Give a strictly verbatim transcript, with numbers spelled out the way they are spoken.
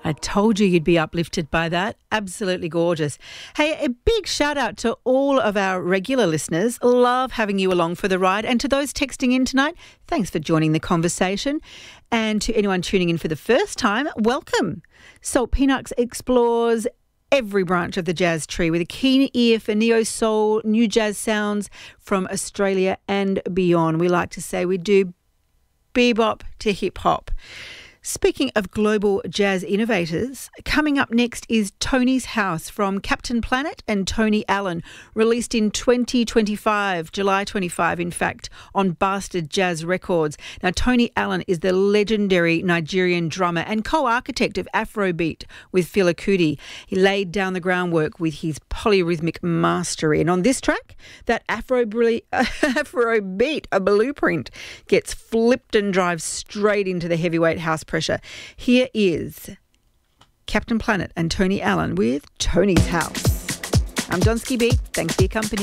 I told you you'd be uplifted by that. Absolutely gorgeous. Hey, a big shout out to all of our regular listeners. Love having you along for the ride. And to those texting in tonight, thanks for joining the conversation. And to anyone tuning in for the first time, welcome. Salt Peanuts explores every branch of the jazz tree with a keen ear for neo-soul, new jazz sounds from Australia and beyond. We like to say we do bebop to hip-hop. Speaking of global jazz innovators, coming up next is Tony's House from Captain Planet and Tony Allen, released in twenty twenty-five, July twenty-five, in fact, on Bastard Jazz Records. Now, Tony Allen is the legendary Nigerian drummer and co-architect of Afrobeat with Fela Kuti. He laid down the groundwork with his polyrhythmic mastery. And on this track, that Afro Afrobeat, a blueprint, gets flipped and drives straight into the heavyweight house pressure. Here is Captain Planet and Tony Allen with Tony's House. I'm Donsky Beat. Thanks for your company.